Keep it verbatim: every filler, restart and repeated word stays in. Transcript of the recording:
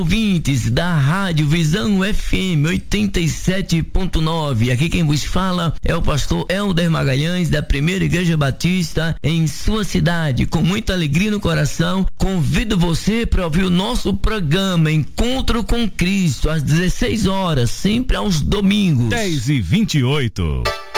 Ouvintes da Rádio Visão F M oitenta e sete ponto nove. Aqui quem vos fala é o pastor Helder Magalhães, da Primeira Igreja Batista em sua cidade. Com muita alegria no coração, convido você para ouvir o nosso programa Encontro com Cristo às dezesseis horas, sempre aos domingos. dez e vinte e oito.